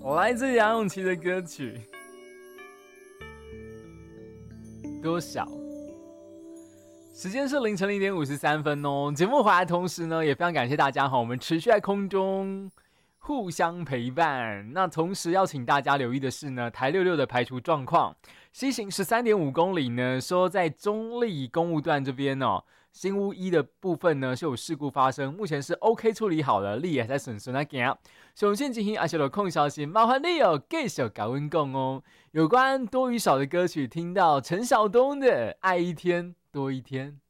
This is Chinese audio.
来自杨永琪的歌曲多少？时间是凌晨0点53分哦。节目回来的同时呢，也非常感谢大家我们持续在空中互相陪伴。那同时要请大家留意的是呢，台66的排除状况，西行13.5公里呢，说在中立公路段这边哦，新屋1的部分呢是有事故发生，目前是 OK 处理好了，你也在顺顺来行。首先进行阿小的空消息，麻烦你哦，继续跟我讲哦。有关多与少的歌曲，听到陈晓东的《爱一天多一天》。